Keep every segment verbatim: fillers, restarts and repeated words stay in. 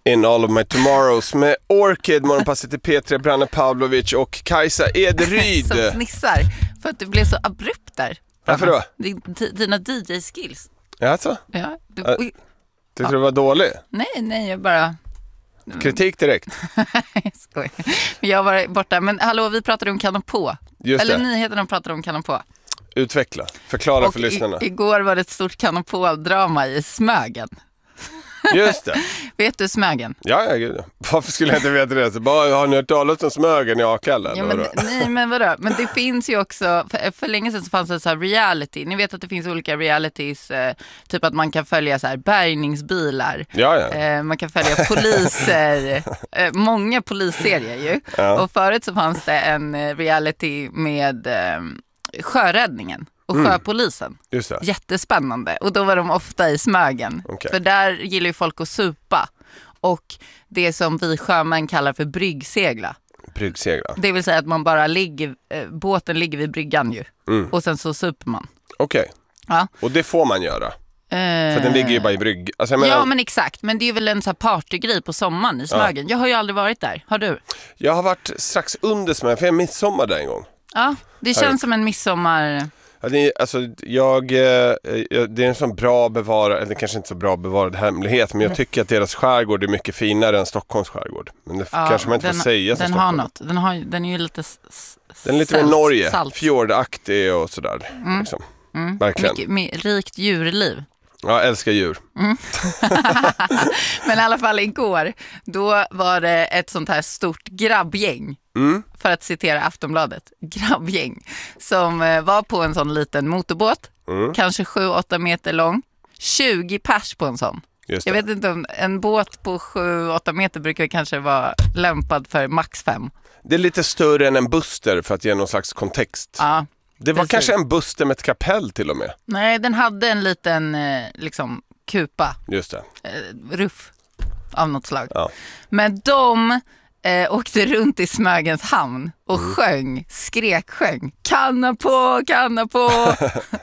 In All of My Tomorrows med Orchid, morgonpasset till P tre, Branne Pavlovic och Kajsa Ederyd. Som fnissar för att du blev så abrupt där. Varför då? Dina D J-skills. Alltså? Ja, du... Äh, tyckte ja. du var dålig? Nej, nej, jag bara... Kritik direkt. Jag skojar. Jag var borta, men hallå, vi pratade om kan och på. Just Eller det. nyheterna pratade om kan och på. Utveckla, förklara och för lyssnarna. I, igår var det ett stort kan och på-drama i Smögen. Just det. Vet du Smögen? Ja, ja, gud. Varför skulle jag inte veta det? Så bara, har ni hört talas om Smögen i Akalla? Ja, men, nej, men vadå? Men det finns ju också, för, för länge sedan så fanns det så här reality. Ni vet att det finns olika realities, eh, typ att man kan följa så här bärgningsbilar. Ja, ja. Eh, man kan följa poliser, eh, många polisserier ju. Ja. Och förut så fanns det en eh, reality med eh, sjöräddningen. Och Mm. sjöpolisen. Just det. Jättespännande. Och då var de ofta i Smögen. Okay. För där gillar ju folk att supa. Och det som vi sjömän kallar för bryggsegla. Bryggsegla. Det vill säga att man bara ligger, eh, båten ligger vid bryggan ju. Mm. Och sen så super man. Okej. Okay. Ja. Och det får man göra. Eh... För den ligger ju bara i brygg. Alltså, menar... Ja, men exakt. Men det är väl en så här partygrej på sommaren i Smögen. Ja. Jag har ju aldrig varit där. Har du? Jag har varit strax under Smögen, för jag midsommar där en gång. Ja, det känns som en midsommar... Ja, det är, alltså, jag, eh, det är en sån bra bevarad, eller kanske inte så bra bevarad hemlighet, men jag tycker att deras skärgård är mycket finare än Stockholms skärgård. Men det ja, kanske man inte den, får säga som den har något. Den, har, den är ju lite s- Den är lite salt, mer Norge, salt. fjordaktig och sådär. Mm. Liksom. Mm. Verkligen. Mycket, med, rikt djurliv. Ja, jag älskar djur. Mm. Men i alla fall igår, då var det ett sånt här stort grabbgäng. Mm. För att citera Aftonbladet, grabbgäng som eh, var på en sån liten motorbåt, mm. kanske sju åtta meter lång, tjugo pers på en sån. Just det. Jag vet inte om en båt på sju åtta meter brukar kanske vara lämpad för max fem. Det är lite större än en Buster för att ge någon slags kontext. Ja, det var precis. Kanske en Buster med ett kapell till och med. Nej, den hade en liten eh, liksom kupa. Just det. Eh, ruff av något slag. Ja. Men de eh, åkte runt i Smögens hamn och mm. sjöng, skrek, sjöng. Kanna på, kanna på.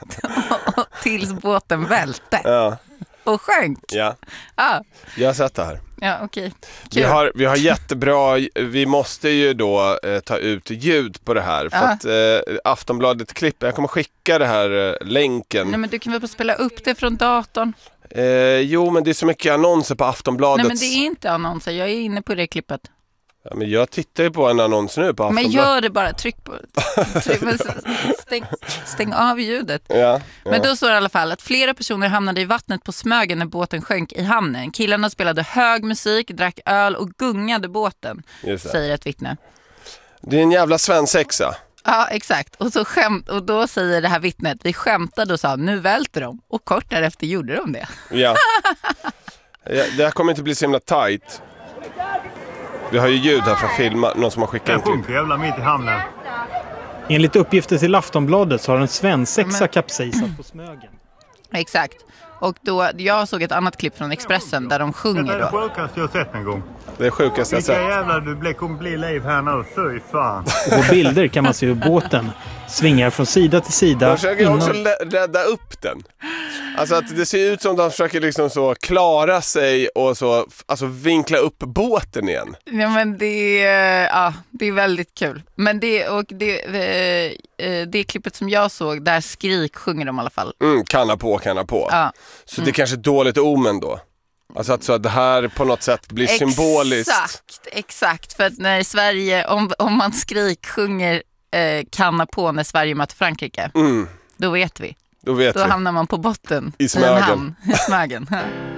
Tills båten välte. Ja. Och sjönk. Ja. Ja. Jag har sett det här. Ja, okej. Okay. Vi har, vi har jättebra, vi måste ju då eh, ta ut ljud på det här. För ja. att eh, Aftonbladet klipper, jag kommer skicka det här eh, länken. Nej, men du kan väl bara spela upp det från datorn. Eh, jo, men det är så mycket annonser på Aftonbladet. Nej, men det är inte annonser, jag är inne på det klippet. Ja, men jag tittar ju på en annons nu på Aftonbladet. Men gör det bara, tryck på tryck, men stäng, stäng av ljudet. Ja, ja. Men då står det i alla fall att flera personer hamnade i vattnet på Smögen när båten sjönk i hamnen. Killarna spelade hög musik, drack öl och gungade båten, säger ett vittne. Det är en jävla svensexa. Ja, exakt. Och, så skämt, och då säger det här vittnet, vi skämtade och sa, nu välter de. Och kort därefter gjorde de det. Ja. Ja, det här kommer inte bli så himla tight. Vi har ju ljud här från filma, någon som har skickat in klipp. Jävla mitt i hamnen. Enligt uppgifter till Aftonbladet så har en svensexa kapsejsat på Smögen. Exakt. Och då, jag såg ett annat klipp från Expressen där de sjunger då. Det är det sjukaste jag har sett en gång. Det är sjukaste jag sett. Vilka jävlar du blir, kommer bli liv här nu, fy fan. Och på bilder kan man se hur båten svingar från sida till sida. De försöker innan... också rädda upp den. Alltså att det ser ut som de försöker liksom så klara sig och så, alltså vinkla upp båten igen. Ja, men det är, ja, det är väldigt kul. Men det, och det, eh, det klippet som jag såg, där skrik sjunger de i alla fall. Mm, kanna på, kanna på. Ja. Så mm. det är kanske dåligt omen då. Alltså att så att det här på något sätt blir exakt, symboliskt. Exakt, exakt. För att när Sverige, om, om man skrik sjunger eh, kanna på när Sverige möter Frankrike, mm. då vet vi. Då, vet då vi. hamnar man på botten i Smögen. I en hamn, i Smögen.